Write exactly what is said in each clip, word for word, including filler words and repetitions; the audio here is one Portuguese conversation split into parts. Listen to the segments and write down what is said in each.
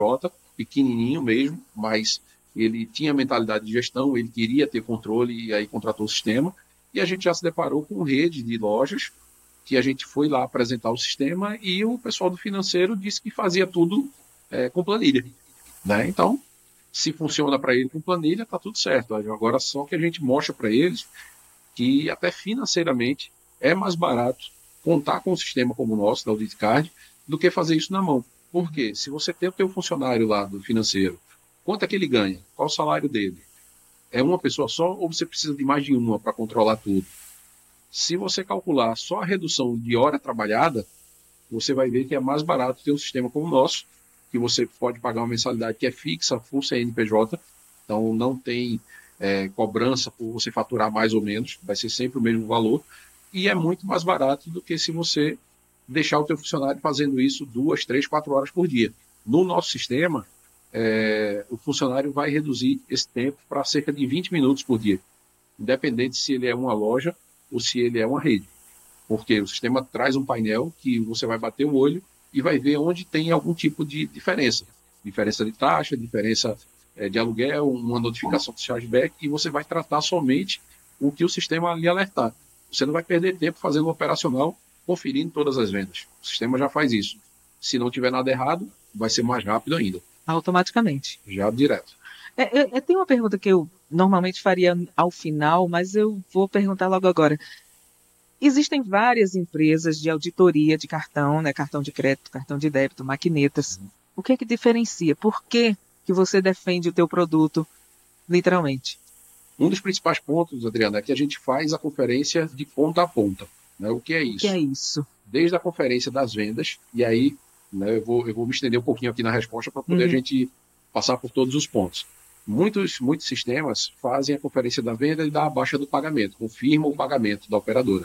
pequenininho mesmo, mas ele tinha mentalidade de gestão, ele queria ter controle e aí contratou o sistema. E a gente já se deparou com rede de lojas que a gente foi lá apresentar o sistema e o pessoal do financeiro disse que fazia tudo é, com planilha. Né? Então, se funciona para ele com planilha, está tudo certo. Agora só que a gente mostra para eles que até financeiramente é mais barato contar com um sistema como o nosso, da Audit Card, do que fazer isso na mão. Por quê? Se você tem o teu funcionário lá do financeiro, quanto é que ele ganha? Qual o salário dele? É uma pessoa só ou você precisa de mais de uma para controlar tudo? Se você calcular só a redução de hora trabalhada, você vai ver que é mais barato ter um sistema como o nosso, que você pode pagar uma mensalidade que é fixa, full C N P J, então não tem é, cobrança por você faturar mais ou menos, vai ser sempre o mesmo valor, e é muito mais barato do que se você deixar o teu funcionário fazendo isso duas, três, quatro horas por dia. No nosso sistema, é, o funcionário vai reduzir esse tempo para cerca de vinte minutos por dia, independente se ele é uma loja ou se ele é uma rede. Porque o sistema traz um painel que você vai bater o olho e vai ver onde tem algum tipo de diferença. Diferença de taxa, diferença é, de aluguel, uma notificação de chargeback, e você vai tratar somente o que o sistema lhe alertar. Você não vai perder tempo fazendo o operacional, conferindo todas as vendas. O sistema já faz isso. Se não tiver nada errado, vai ser mais rápido ainda. Automaticamente. Já direto. É, eu, eu tenho uma pergunta que eu normalmente faria ao final, mas eu vou perguntar logo agora. Existem várias empresas de auditoria de cartão, né? Cartão de crédito, cartão de débito, maquinetas. Uhum. O que é que diferencia? Por que, que você defende o teu produto, literalmente? Um dos principais pontos, Adriana, é que a gente faz a conferência de ponta a ponta. Né? O que é isso? O que é isso? Desde a conferência das vendas, e aí né, eu, vou, eu vou me estender um pouquinho aqui na resposta para poder uhum. a gente passar por todos os pontos. Muitos, muitos sistemas fazem a conferência da venda e dá a baixa do pagamento, confirma o pagamento da operadora.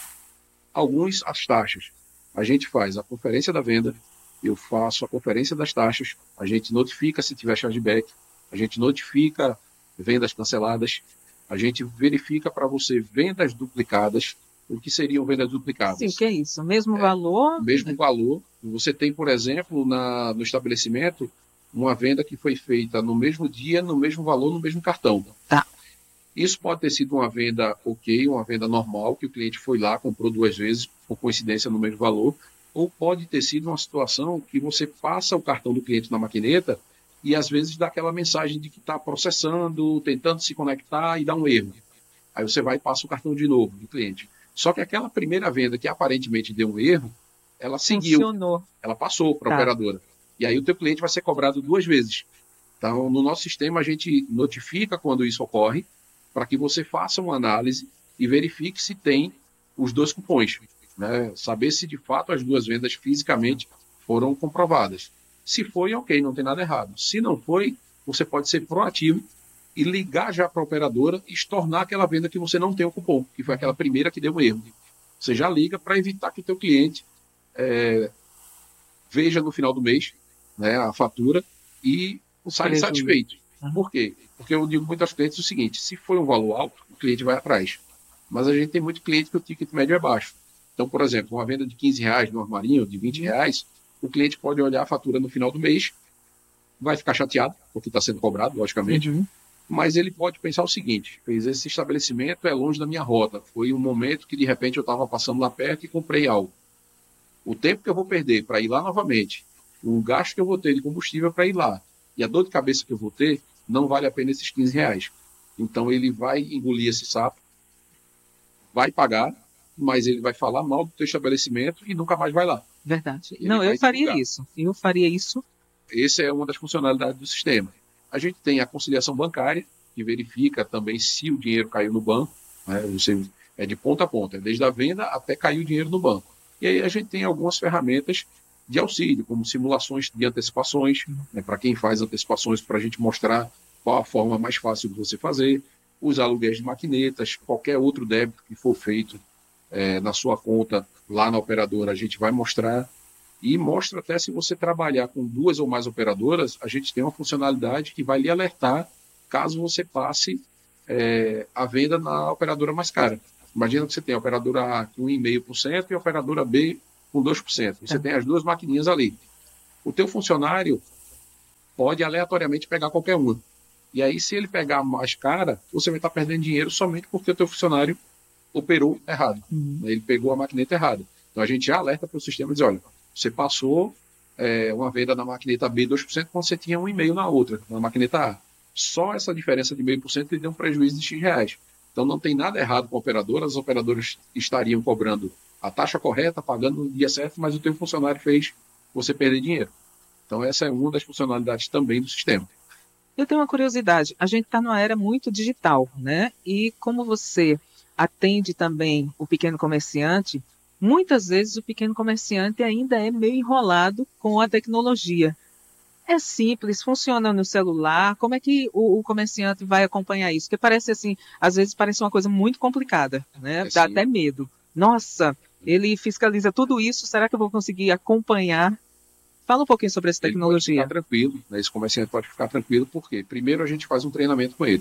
Alguns, as taxas. A gente faz a conferência da venda, eu faço a conferência das taxas, a gente notifica se tiver chargeback, a gente notifica vendas canceladas, a gente verifica para você vendas duplicadas. O que seriam vendas duplicadas? Sim, o que é isso? Mesmo é, valor? Mesmo valor. Você tem, por exemplo, na, no estabelecimento, uma venda que foi feita no mesmo dia, no mesmo valor, no mesmo cartão. Tá. Isso pode ter sido uma venda ok, uma venda normal, que o cliente foi lá, comprou duas vezes, por coincidência, no mesmo valor, ou pode ter sido uma situação que você passa o cartão do cliente na maquineta e, às vezes, dá aquela mensagem de que está processando, tentando se conectar e dá um erro. Aí você vai e passa o cartão de novo do cliente. Só que aquela primeira venda que aparentemente deu um erro, ela seguiu. Funcionou. Ela passou para a tá. operadora. E aí o teu cliente vai ser cobrado duas vezes. Então, no nosso sistema, a gente notifica quando isso ocorre, para que você faça uma análise e verifique se tem os dois cupons. Né? Saber se, de fato, as duas vendas fisicamente foram comprovadas. Se foi, ok, não tem nada errado. Se não foi, você pode ser proativo e ligar já para a operadora e estornar aquela venda que você não tem o cupom, que foi aquela primeira que deu um erro. Você já liga para evitar que o teu cliente é, veja no final do mês, né, a fatura e saia insatisfeito. Uhum. Por quê? Porque eu digo muito aos clientes o seguinte: se for um valor alto, o cliente vai atrás. Mas a gente tem muito cliente que o ticket médio é baixo. Então, por exemplo, uma venda de quinze reais no armarinho, de vinte reais, o cliente pode olhar a fatura no final do mês, vai ficar chateado, porque está sendo cobrado, logicamente, uhum. mas ele pode pensar o seguinte: fez esse estabelecimento é longe da minha rota, foi um momento que de repente eu estava passando lá perto e comprei algo. O tempo que eu vou perder para ir lá novamente, o gasto que eu vou ter de combustível para ir lá, e a dor de cabeça que eu vou ter, não vale a pena esses quinze reais. Então ele vai engolir esse sapo, vai pagar, mas ele vai falar mal do teu estabelecimento e nunca mais vai lá. Verdade. Ele não, eu faria divulgar. isso. Eu faria isso. Essa é uma das funcionalidades do sistema. A gente tem a conciliação bancária, que verifica também se o dinheiro caiu no banco. Né? Você, é de ponta a ponta, é desde a venda até cair o dinheiro no banco. E aí a gente tem algumas ferramentas de auxílio, como simulações de antecipações, né, para quem faz antecipações, para a gente mostrar qual a forma mais fácil de você fazer, os aluguéis de maquinetas, qualquer outro débito que for feito é, na sua conta lá na operadora, a gente vai mostrar, e mostra até se você trabalhar com duas ou mais operadoras, a gente tem uma funcionalidade que vai lhe alertar caso você passe é, a venda na operadora mais cara. Imagina que você tem a operadora A com um vírgula cinco por cento e a operadora B com dois por cento. Você é. tem as duas maquininhas ali. O teu funcionário, pode aleatoriamente pegar qualquer uma. E aí, se ele pegar mais cara, você vai estar perdendo dinheiro somente porque o teu funcionário operou errado. Uhum. Ele pegou a maquineta errada. Então, a gente já alerta para o sistema e diz, olha, você passou é, uma venda na maquineta B dois por cento quando você tinha um e meio na outra, na maquineta A. Só essa diferença de zero vírgula cinco por cento lhe deu um prejuízo de X reais. Então, não tem nada errado com a operadora, as operadoras estariam cobrando a taxa correta, pagando no dia certo, mas o teu funcionário fez você perder dinheiro. Então, essa é uma das funcionalidades também do sistema. Eu tenho uma curiosidade. A gente está numa era muito digital, né? E como você atende também o pequeno comerciante, muitas vezes o pequeno comerciante ainda é meio enrolado com a tecnologia. É simples, funciona no celular. Como é que o, o comerciante vai acompanhar isso? Porque parece assim, às vezes parece uma coisa muito complicada, né? É Dá assim, até medo. Nossa, ele fiscaliza tudo isso, será que eu vou conseguir acompanhar? Fala um pouquinho sobre essa ele pode ficar tecnologia. tranquilo, né? Esse comerciante pode ficar tranquilo, porque primeiro a gente faz um treinamento com ele.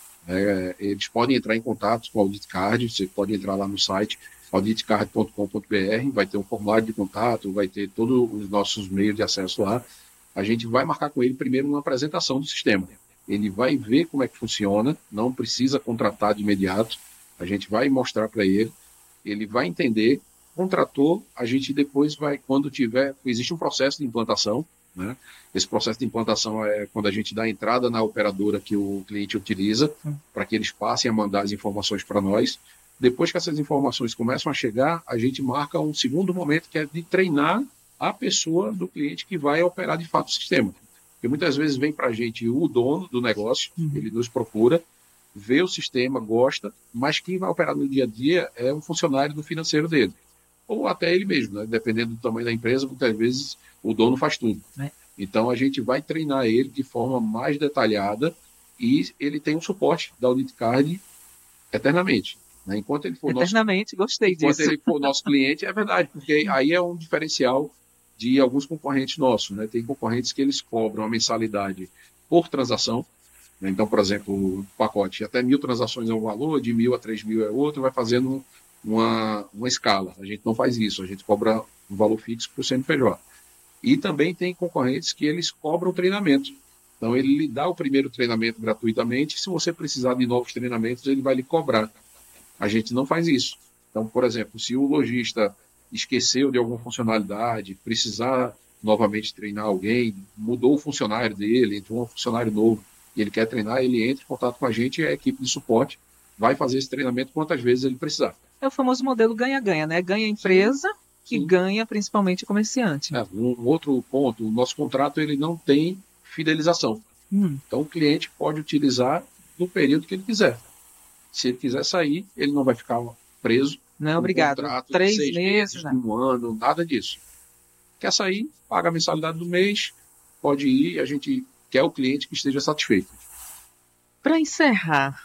É, eles podem entrar em contato com o Audit Card, você pode entrar lá no site audit card ponto com ponto b r, vai ter um formulário de contato, vai ter todos os nossos meios de acesso lá. A gente vai marcar com ele primeiro uma apresentação do sistema. Ele vai ver como é que funciona, não precisa contratar de imediato, a gente vai mostrar para ele, ele vai entender, contratou, a gente depois vai, quando tiver, existe um processo de implantação, né? Esse processo de implantação é quando a gente dá entrada na operadora que o cliente utiliza, para que eles passem a mandar as informações para nós. Depois que essas informações começam a chegar, a gente marca um segundo momento, que é de treinar a pessoa do cliente que vai operar de fato o sistema. Porque muitas vezes vem para a gente o dono do negócio, Uhum. ele nos procura, vê o sistema, gosta, mas quem vai operar no dia a dia é um funcionário do financeiro dele. Ou até ele mesmo, né? Dependendo do tamanho da empresa, muitas vezes o dono faz tudo. É. Então a gente vai treinar ele de forma mais detalhada e ele tem um suporte da Audit Card eternamente. Né? Enquanto ele for nosso, Eternamente, gostei enquanto disso. ele for nosso cliente, é verdade, porque aí é um diferencial de alguns concorrentes nossos. Né? Tem concorrentes que eles cobram a mensalidade por transação. Né? Então, por exemplo, o pacote até mil transações é um valor, de mil a três mil é outro, vai fazendo uma, uma escala. A gente não faz isso, a gente cobra um valor fixo para o C N P J. E também tem concorrentes que eles cobram treinamento. Então, ele lhe dá o primeiro treinamento gratuitamente. Se você precisar de novos treinamentos, ele vai lhe cobrar. A gente não faz isso. Então, por exemplo, se o lojista esqueceu de alguma funcionalidade, precisar novamente treinar alguém, mudou o funcionário dele, entrou um funcionário novo e ele quer treinar, ele entra em contato com a gente e a equipe de suporte vai fazer esse treinamento quantas vezes ele precisar. É o famoso modelo ganha-ganha, né? Ganha a empresa e Sim. ganha principalmente o comerciante. É, um outro ponto, o nosso contrato ele não tem fidelização. Hum. Então, o cliente pode utilizar no período que ele quiser. Se ele quiser sair, ele não vai ficar preso. Não é com um obrigado. contrato Três de seis meses, meses, né? um ano, nada disso. Quer sair, paga a mensalidade do mês, pode ir e a gente quer o cliente que esteja satisfeito. Para encerrar,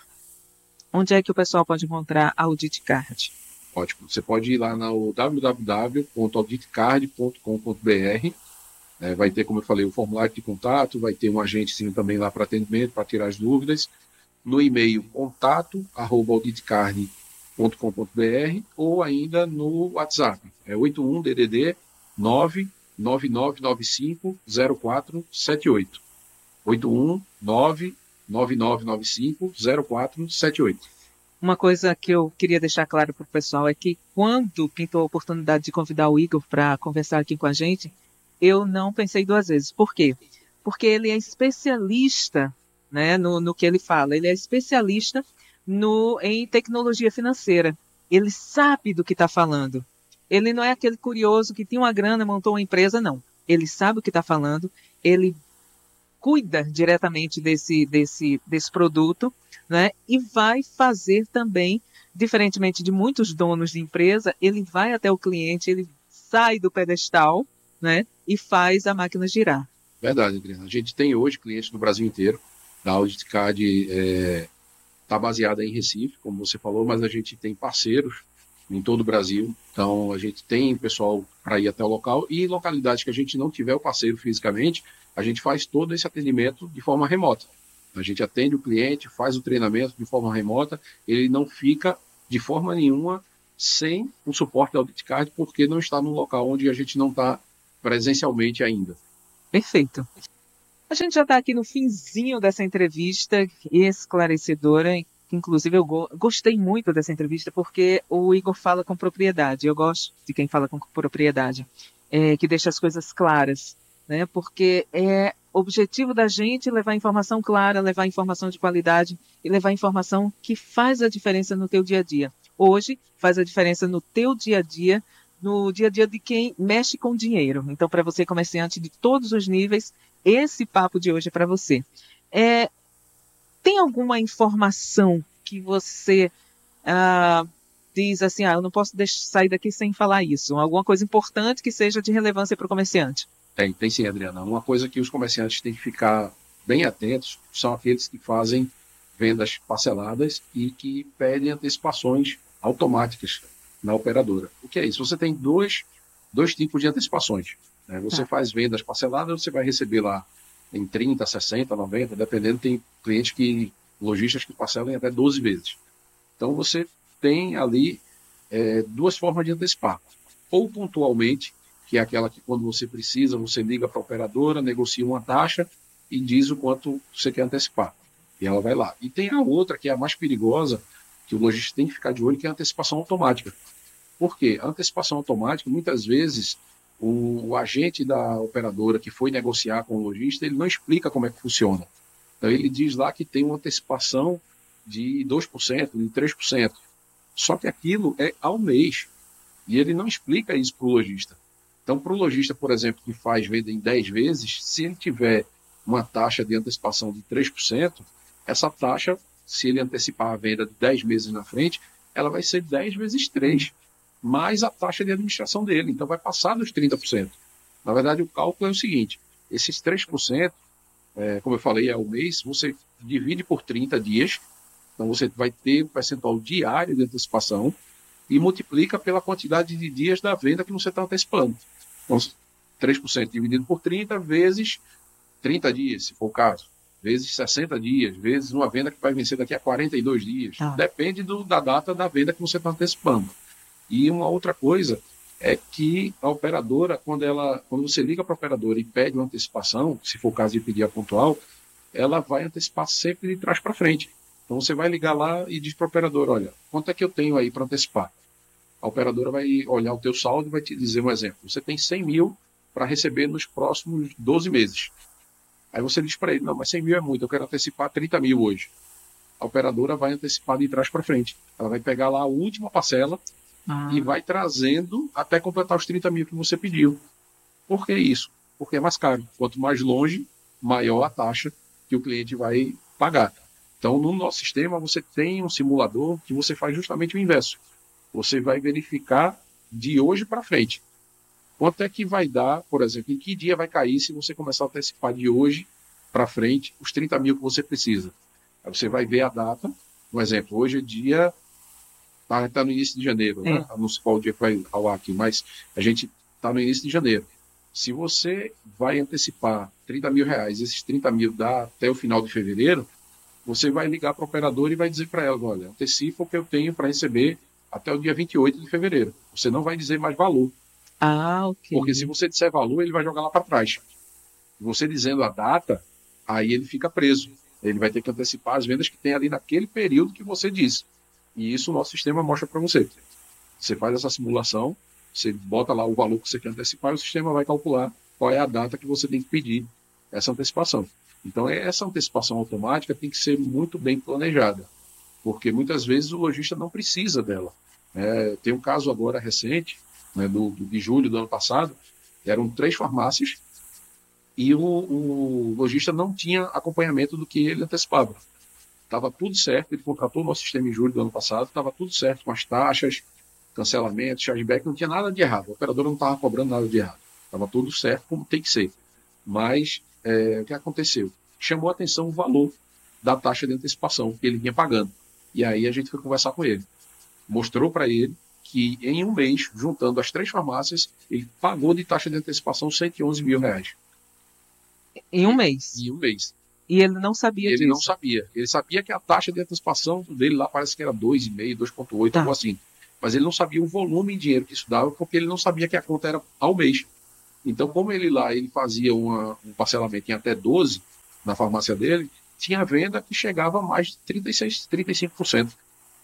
onde é que o pessoal pode encontrar a Audit Card? Ótimo. Você pode ir lá no w w w ponto audit card ponto com ponto b r. É, vai ter, como eu falei, o formulário de contato, vai ter um agentezinho também lá para atendimento, para tirar as dúvidas. No e-mail contato arroba audit card ponto com ponto b r ou ainda no WhatsApp. É oito um D D D nove nove nove nove cinco zero quatro sete oito. oito um nove nove nove nove cinco zero quatro sete oito. Uma coisa que eu queria deixar claro para o pessoal é que quando pintou a oportunidade de convidar o Igor para conversar aqui com a gente, eu não pensei duas vezes. Por quê? Porque ele é especialista, né, no, no que ele fala. Ele é especialista no, em tecnologia financeira. Ele sabe do que está falando. Ele não é aquele curioso que tinha uma grana, montou uma empresa, não. Ele sabe o que está falando, ele cuida diretamente desse, desse, desse produto, né, e vai fazer também, diferentemente de muitos donos de empresa, ele vai até o cliente, ele sai do pedestal, né, e faz a máquina girar. Verdade, Adriana. A gente tem hoje clientes no Brasil inteiro. A Audit Card está é, baseada em Recife, como você falou, mas a gente tem parceiros em todo o Brasil. Então, a gente tem pessoal para ir até o local e localidades que a gente não tiver o parceiro fisicamente, a gente faz todo esse atendimento de forma remota. A gente atende o cliente, faz o treinamento de forma remota, ele não fica de forma nenhuma sem o suporte da Audit Card, porque não está no local onde a gente não está presencialmente ainda. Perfeito. A gente já está aqui no finzinho dessa entrevista esclarecedora, que inclusive eu go gostei muito dessa entrevista, porque o Igor fala com propriedade. Eu gosto de quem fala com propriedade, é, que deixa as coisas claras, né? Porque é objetivo da gente levar informação clara, levar informação de qualidade e levar informação que faz a diferença no teu dia a dia. Hoje, faz a diferença no teu dia a dia, no dia a dia de quem mexe com dinheiro. Então, para você, comerciante de todos os níveis, esse papo de hoje é para você. É, tem alguma informação que você ah, diz assim, ah, eu não posso deixar, sair daqui sem falar isso? Alguma coisa importante que seja de relevância para o comerciante? Tem, tem sim, Adriana. Uma coisa que os comerciantes têm que ficar bem atentos são aqueles que fazem vendas parceladas e que pedem antecipações automáticas na operadora. O que é isso? Você tem dois, dois tipos de antecipações. Né? Você tá. faz vendas parceladas, você vai receber lá em trinta, sessenta, noventa, dependendo, tem clientes que, lojistas que parcelam em até doze vezes. Então você tem ali é, duas formas de antecipar. Ou pontualmente, que é aquela que quando você precisa, você liga para a operadora, negocia uma taxa e diz o quanto você quer antecipar. E ela vai lá. E tem a outra, que é a mais perigosa, que o lojista tem que ficar de olho, que é a antecipação automática. Por quê? A antecipação automática, muitas vezes, o, o agente da operadora que foi negociar com o lojista, ele não explica como é que funciona. Então, ele diz lá que tem uma antecipação de dois por cento, de três por cento. Só que aquilo é ao mês. E ele não explica isso para o lojista. Então, para o lojista, por exemplo, que faz venda em dez vezes, se ele tiver uma taxa de antecipação de três por cento, essa taxa, se ele antecipar a venda de dez meses na frente, ela vai ser dez vezes três, mais a taxa de administração dele. Então, vai passar dos trinta por cento. Na verdade, o cálculo é o seguinte, esses três por cento, é, como eu falei, é o mês, você divide por trinta dias, então você vai ter um percentual diário de antecipação e multiplica pela quantidade de dias da venda que você está antecipando. Então, três por cento dividido por trinta, vezes trinta dias, se for o caso, vezes sessenta dias, vezes uma venda que vai vencer daqui a quarenta e dois dias. Ah. Depende do, da data da venda que você está antecipando. E uma outra coisa é que a operadora, quando, ela, quando você liga para a operadora e pede uma antecipação, se for o caso de pedir a pontual, ela vai antecipar sempre de trás para frente. Então você vai ligar lá e diz para a operadora, olha, quanto é que eu tenho aí para antecipar? A operadora vai olhar o teu saldo e vai te dizer um exemplo. Você tem cem mil para receber nos próximos doze meses. Aí você diz para ele, não, mas cem mil é muito, eu quero antecipar trinta mil hoje. A operadora vai antecipar de trás para frente. Ela vai pegar lá a última parcela ah. e vai trazendo até completar os trinta mil que você pediu. Por que isso? Porque é mais caro. Quanto mais longe, maior a taxa que o cliente vai pagar. Então, no nosso sistema, você tem um simulador que você faz justamente o inverso. Você vai verificar de hoje para frente. Quanto é que vai dar, por exemplo, em que dia vai cair se você começar a antecipar de hoje para frente os trinta mil que você precisa. Aí você vai ver a data. Um exemplo, hoje é dia... Está tá no início de janeiro, é. né? Não sei qual dia que vai ao ar aqui, mas a gente está no início de janeiro. Se você vai antecipar trinta mil reais, esses trinta mil dá até o final de fevereiro, você vai ligar para a operadora e vai dizer para ela, olha, antecipa o que eu tenho para receber até o dia vinte e oito de fevereiro. Você não vai dizer mais valor. Ah, ok. Porque se você disser valor, ele vai jogar lá para trás. Você dizendo a data, aí ele fica preso. Ele vai ter que antecipar as vendas que tem ali naquele período que você disse. E isso o nosso sistema mostra para você. Você faz essa simulação, você bota lá o valor que você quer antecipar e o sistema vai calcular qual é a data que você tem que pedir essa antecipação. Então, essa antecipação automática tem que ser muito bem planejada, porque muitas vezes o lojista não precisa dela. É, tem um caso agora recente, né, do, de julho do ano passado, eram três farmácias e o, o lojista não tinha acompanhamento do que ele antecipava. Estava tudo certo, ele contratou o nosso sistema em julho do ano passado, estava tudo certo com as taxas, cancelamento, chargeback, não tinha nada de errado. A operadora não estava cobrando nada de errado. Estava tudo certo como tem que ser. Mas é, o que aconteceu? Chamou a atenção o valor da taxa de antecipação que ele vinha pagando. E aí a gente foi conversar com ele. Mostrou para ele que em um mês, juntando as três farmácias, ele pagou de taxa de antecipação cento e onze mil reais. Em um mês? Em um mês. E ele não sabia ele disso? Ele não sabia. Ele sabia que a taxa de antecipação dele lá parece que era dois vírgula cinco, dois vírgula oito, tá. algo assim. Mas ele não sabia o volume em dinheiro que isso dava, porque ele não sabia que a conta era ao mês. Então, como ele lá ele fazia uma, um parcelamento em até doze na farmácia dele, tinha venda que chegava a mais de trinta e seis, trinta e cinco por cento.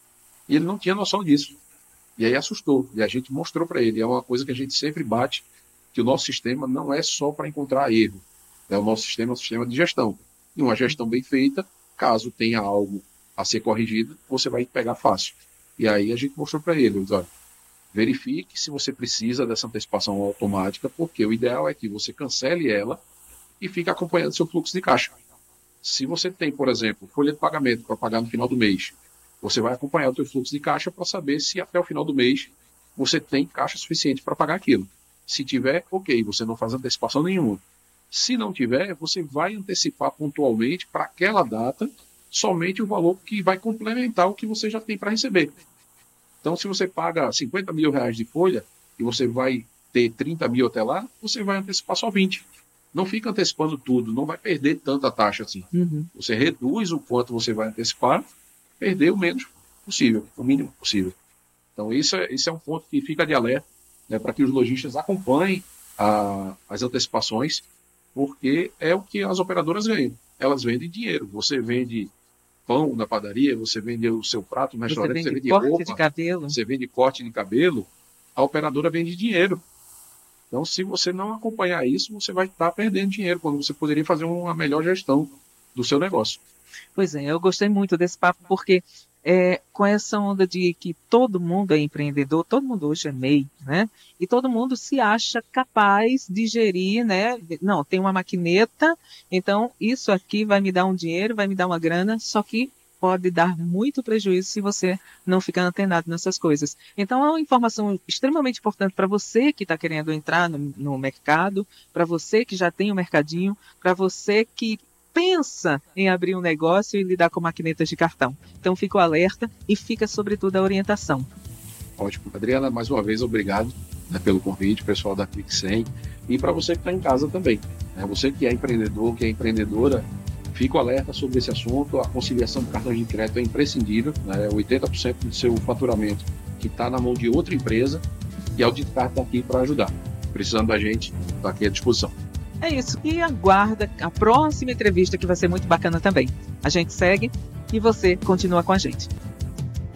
E ele não tinha noção disso. E aí assustou. E a gente mostrou para ele. É uma coisa que a gente sempre bate, que o nosso sistema não é só para encontrar erro. É o nosso sistema é um sistema de gestão. E uma gestão bem feita, caso tenha algo a ser corrigido, você vai pegar fácil. E aí a gente mostrou para ele, olha, verifique se você precisa dessa antecipação automática, porque o ideal é que você cancele ela e fique acompanhando seu fluxo de caixa. Se você tem, por exemplo, folha de pagamento para pagar no final do mês, você vai acompanhar o seu fluxo de caixa para saber se até o final do mês você tem caixa suficiente para pagar aquilo. Se tiver, ok, você não faz antecipação nenhuma. Se não tiver, você vai antecipar pontualmente para aquela data somente o valor que vai complementar o que você já tem para receber. Então, se você paga cinquenta mil reais de folha e você vai ter trinta mil até lá, você vai antecipar só vinte. Não fica antecipando tudo, não vai perder tanta taxa assim. Uhum. Você reduz o quanto você vai antecipar, perder o menos possível, o mínimo possível. Então, isso é, isso é um ponto que fica de alerta, né, para que os lojistas acompanhem a, as antecipações, porque é o que as operadoras ganham. Elas vendem dinheiro. Você vende pão na padaria, você vende o seu prato no restaurante, Você vende você vende corte roupa, de cabelo. você vende corte de cabelo, a operadora vende dinheiro. Então, se você não acompanhar isso, você vai estar perdendo dinheiro, quando você poderia fazer uma melhor gestão do seu negócio. Pois é, eu gostei muito desse papo, porque é, com essa onda de que todo mundo é empreendedor, todo mundo hoje é M E I, né? E todo mundo se acha capaz de gerir, né? Não, tem uma maquineta, então isso aqui vai me dar um dinheiro, vai me dar uma grana, só que pode dar muito prejuízo se você não ficar antenado nessas coisas. Então é uma informação extremamente importante para você que está querendo entrar no, no mercado, para você que já tem um mercadinho, para você que pensa em abrir um negócio e lidar com maquinetas de cartão. Então fica o alerta e fica sobretudo a orientação. Ótimo. Adriana, mais uma vez, obrigado, né, pelo convite, pessoal da ClickCem, e para você que está em casa também. Né, você que é empreendedor, que é empreendedora, fica o alerta sobre esse assunto. A conciliação de cartões de crédito é imprescindível, né, oitenta por cento do seu faturamento que está na mão de outra empresa, e a Auditcard está aqui para ajudar. Precisando da gente, está aqui à disposição. É isso, e aguarda a próxima entrevista, que vai ser muito bacana também. A gente segue e você continua com a gente.